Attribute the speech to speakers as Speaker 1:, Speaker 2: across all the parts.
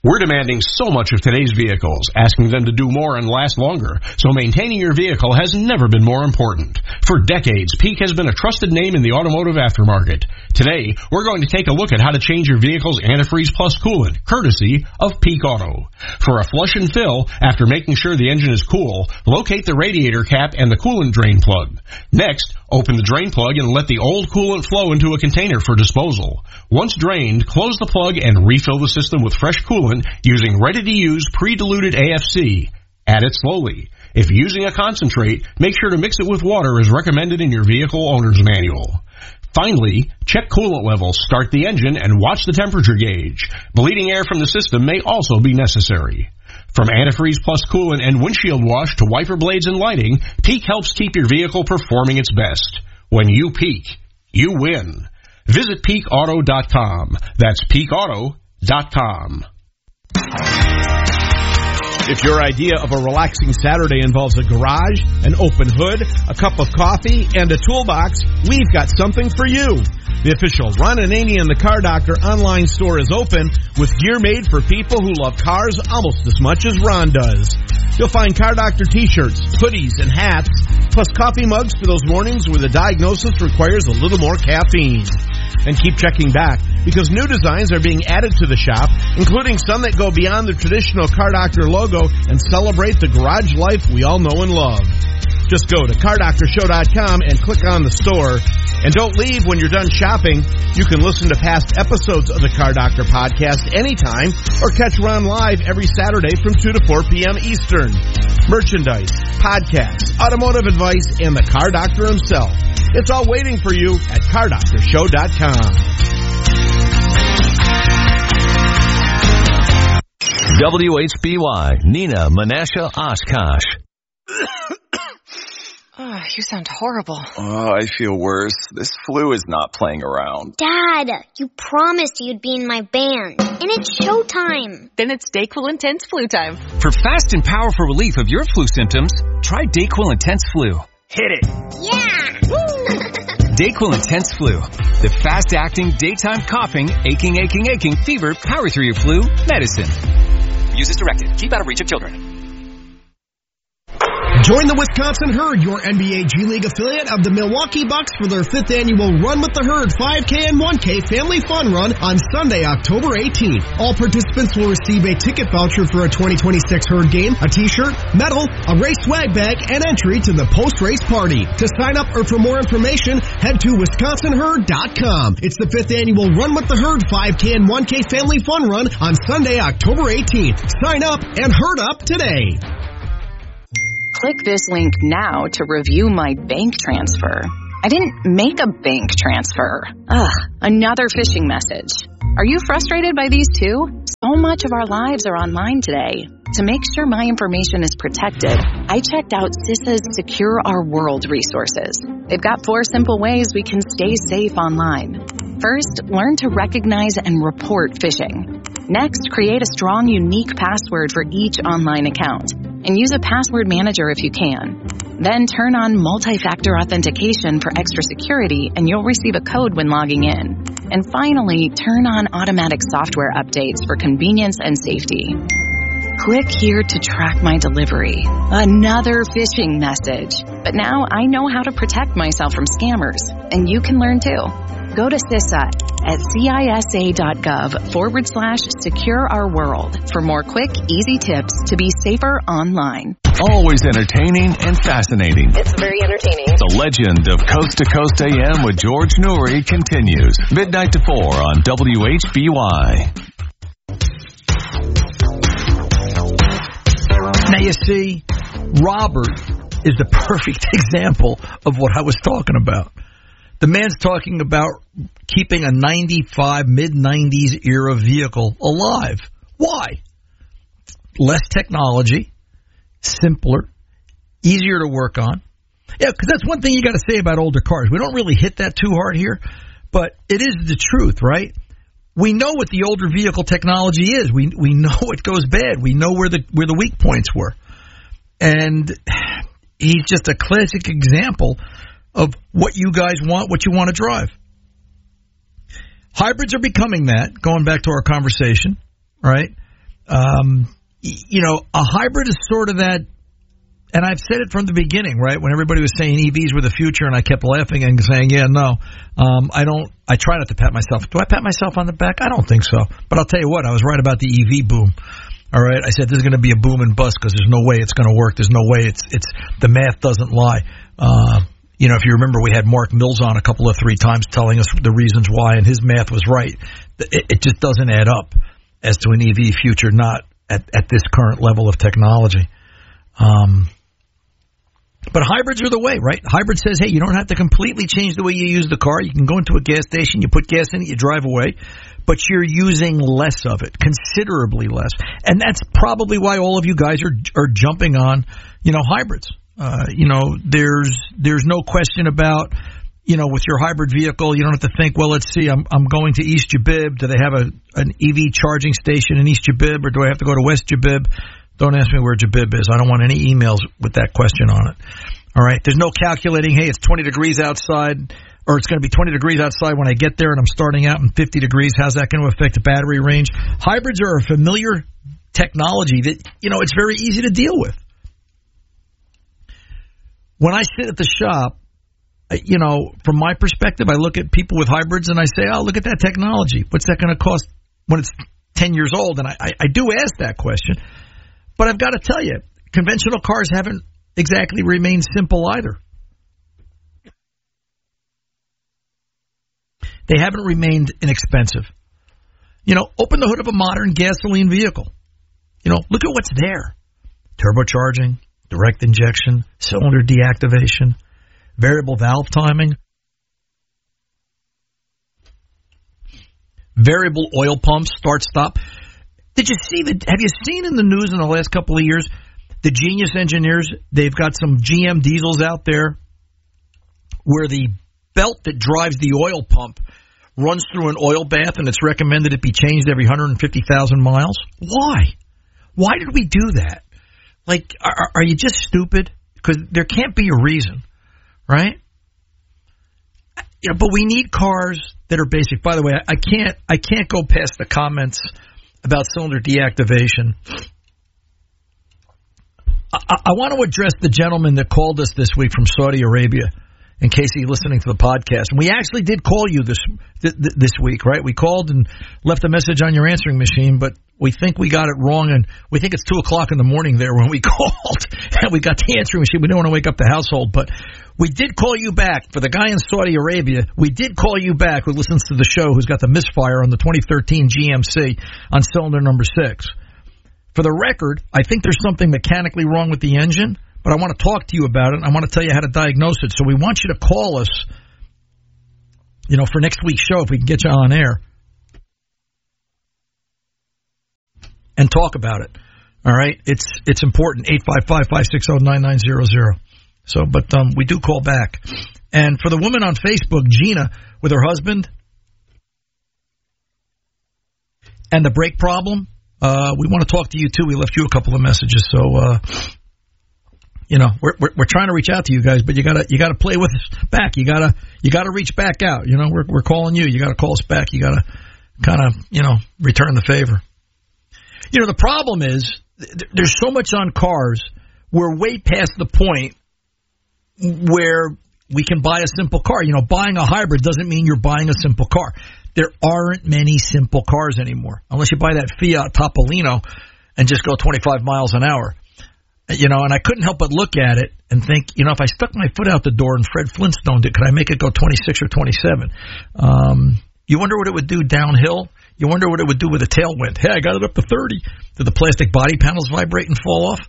Speaker 1: We're demanding so much of today's vehicles, asking them to do more and last longer, so maintaining your vehicle has never been more important. For decades, Peak has been a trusted name in the automotive aftermarket. Today, we're going to take a look at how to change your vehicle's antifreeze plus coolant, courtesy of Peak Auto. For a flush and fill, after making sure the engine is cool, locate the radiator cap and the coolant drain plug. Next, open the drain plug and let the old coolant flow into a container for disposal. Once drained, close the plug and refill the system with fresh coolant using ready-to-use pre-diluted AFC. Add it slowly. If using a concentrate, make sure to mix it with water as recommended in your vehicle owner's manual. Finally, check coolant levels, start the engine, and watch the temperature gauge. Bleeding air from the system may also be necessary. From antifreeze plus coolant and windshield wash to wiper blades and lighting, Peak helps keep your vehicle performing its best. When you peak, you win. Visit peakauto.com. That's peakauto.com.
Speaker 2: If your idea of a relaxing Saturday involves a garage, an open hood, a cup of coffee, and a toolbox, we've got something for you. The official Ron Ananian and the Car Doctor online store is open with gear made for people who love cars almost as much as Ron does. You'll find Car Doctor t-shirts, hoodies, and hats, plus coffee mugs for those mornings where the diagnosis requires a little more caffeine. And keep checking back, because new designs are being added to the shop, including some that go beyond the traditional Car Doctor logo and celebrate the garage life we all know and love. Just go to CarDoctorShow.com and click on the store. And don't leave when you're done shopping. You can listen to past episodes of the Car Doctor podcast anytime or catch Ron live every Saturday from 2 to 4 p.m. Eastern. Merchandise, podcasts, automotive advice, and the Car Doctor himself. It's all waiting for you at CarDoctorShow.com.
Speaker 3: WHBY, Nina Menashe Oshkosh.
Speaker 4: Oh, you sound horrible.
Speaker 5: Oh, I feel worse. This flu is not playing around.
Speaker 6: Dad, you promised you'd be in my band. And it's showtime.
Speaker 4: Then it's DayQuil Intense Flu time.
Speaker 7: For fast and powerful relief of your flu symptoms, try DayQuil Intense Flu. Hit it.
Speaker 6: Yeah.
Speaker 7: DayQuil Intense Flu. The fast-acting, daytime coughing, aching, fever, power through your flu medicine. Use as directed. Keep out of reach of children.
Speaker 8: Join the Wisconsin Herd, your NBA G League affiliate of the Milwaukee Bucks, for their 5th annual Run with the Herd 5K and 1K Family Fun Run on Sunday, October 18th. All participants will receive a ticket voucher for a 2026 Herd game, a t-shirt, medal, a race swag bag, and entry to the post-race party. To sign up or for more information, head to WisconsinHerd.com. It's the 5th annual Run with the Herd 5K and 1K Family Fun Run on Sunday, October 18th. Sign up and herd up today.
Speaker 9: Click this link now to review my bank transfer. I didn't make a bank transfer. Another phishing message. Are you frustrated by these too? So much of our lives are online today. To make sure my information is protected, I checked out CISA's Secure Our World resources. They've got 4 simple ways we can stay safe online. First, learn to recognize and report phishing. Next, create a strong, unique password for each online account. And use a password manager if you can. Then turn on multi-factor authentication for extra security, and you'll receive a code when logging in. And finally, turn on automatic software updates for convenience and safety. Click here to track my delivery. Another phishing message. But now I know how to protect myself from scammers, and you can learn too. Go to CISA at CISA.gov/Secure Our World for more quick, easy tips to be safer online.
Speaker 3: Always entertaining and fascinating.
Speaker 4: It's very entertaining.
Speaker 3: The legend of Coast to Coast AM with George Noory continues. Midnight to 4 on WHBY.
Speaker 10: Now you see, Robert is the perfect example of what I was talking about. The man's talking about keeping a 95, mid-90s era vehicle alive. Why? Less technology, simpler, easier to work on. Yeah, because that's one thing you got to say about older cars. We don't really hit that too hard here, but it is the truth, right? We know what the older vehicle technology is. We know it goes bad. We know where the weak points were. And he's just a classic example of what you guys want, what you want to drive. Hybrids are becoming that, going back to our conversation, right? A hybrid is sort of that, and I've said it from the beginning, right? When everybody was saying EVs were the future, and I kept laughing and saying, yeah, no, I try not to pat myself. Do I pat myself on the back? I don't think so. But I'll tell you what, I was right about the EV boom. All right, I said there's going to be a boom and bust because there's no way it's going to work. There's no way it's the math doesn't lie. If you remember, we had Mark Mills on a couple of 3 times telling us the reasons why, and his math was right. It just doesn't add up as to an EV future, not at this current level of technology. But hybrids are the way, right? Hybrid says, hey, you don't have to completely change the way you use the car. You can go into a gas station, you put gas in it, you drive away, but you're using less of it, considerably less. And that's probably why all of you guys are jumping on, hybrids. There's no question about, with your hybrid vehicle, you don't have to think, well, let's see, I'm going to East Jabib. Do they have an EV charging station in East Jabib, or do I have to go to West Jabib? Don't ask me where Jabib is. I don't want any emails with that question on it. All right? There's no calculating, hey, it's 20 degrees outside, or it's going to be 20 degrees outside when I get there and I'm starting out in 50 degrees. How's that going to affect the battery range? Hybrids are a familiar technology that, it's very easy to deal with. When I sit at the shop, from my perspective, I look at people with hybrids and I say, oh, look at that technology. What's that going to cost when it's 10 years old? And I do ask that question. But I've got to tell you, conventional cars haven't exactly remained simple either. They haven't remained inexpensive. Open the hood of a modern gasoline vehicle. Look at what's there. Turbocharging, direct injection, cylinder deactivation, variable valve timing, variable oil pumps, start-stop. Have you seen in the news in the last couple of years, the Genius engineers, they've got some GM diesels out there where the belt that drives the oil pump runs through an oil bath and it's recommended it be changed every 150,000 miles? Why? Why did we do that? Like, are you just stupid? Because there can't be a reason, right? But we need cars that are basic. By the way, I can't go past the comments about cylinder deactivation. I want to address the gentleman that called us this week from Saudi Arabia, in case he's listening to the podcast. And we actually did call you this week, right? We called and left a message on your answering machine, but we think we got it wrong, and we think it's 2 o'clock in the morning there when we called, and we got the answering machine. We didn't want to wake up the household, but we did call you back. For the guy in Saudi Arabia, we did call you back who listens to the show, who's got the misfire on the 2013 GMC on cylinder number 6. For the record, I think there's something mechanically wrong with the engine, but I want to talk to you about it. I want to tell you how to diagnose it. So we want you to call us, for next week's show, if we can get you on air, and talk about it. All right? It's important. 855-560-9900. So, but we do call back. And for the woman on Facebook, Gina, with her husband and the brake problem, we want to talk to you too. We left you a couple of messages, so we're trying to reach out to you guys, but you gotta play with us back. You gotta reach back out. We're calling you. You gotta call us back. You gotta kind of return the favor. The problem is there's so much on cars. We're way past the point where we can buy a simple car. Buying a hybrid doesn't mean you're buying a simple car. There aren't many simple cars anymore, unless you buy that Fiat Topolino and just go 25 miles an hour. And I couldn't help but look at it and think, if I stuck my foot out the door and Fred Flintstone did, could I make it go 26 or 27? You wonder what it would do downhill? You wonder what it would do with a tailwind. Hey, I got it up to 30. Did the plastic body panels vibrate and fall off?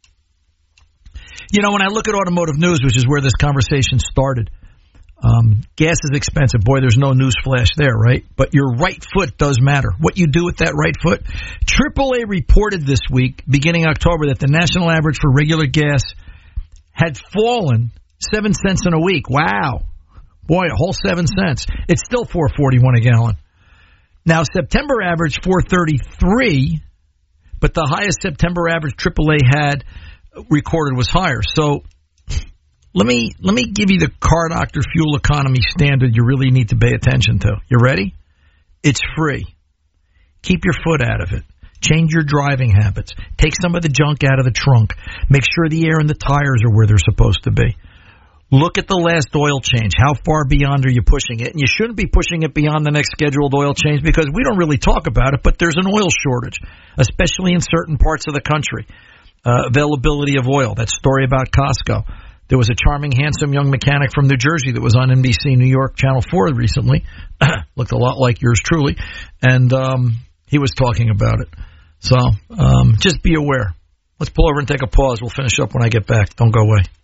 Speaker 10: When I look at automotive news, which is where this conversation started, gas is expensive. Boy, there's no news flash there, right? But your right foot does matter. What you do with that right foot. AAA reported this week, beginning October, that the national average for regular gas had fallen 7 cents in a week. Wow. Boy, a whole 7 cents. It's still $4.41 a gallon. Now, September average $4.33, but the highest September average AAA had recorded was higher. So let me give you the Car Doctor fuel economy standard you really need to pay attention to. You ready? It's free. Keep your foot out of it. Change your driving habits. Take some of the junk out of the trunk. Make sure the air and the tires are where they're supposed to be. Look at the last oil change. How far beyond are you pushing it? And you shouldn't be pushing it beyond the next scheduled oil change because we don't really talk about it, but there's an oil shortage, especially in certain parts of the country. Availability of oil. That story about Costco. There was a charming, handsome young mechanic from New Jersey that was on NBC New York, Channel 4 recently. Looked a lot like yours truly. And he was talking about it. So just be aware. Let's pull over and take a pause. We'll finish up when I get back. Don't go away.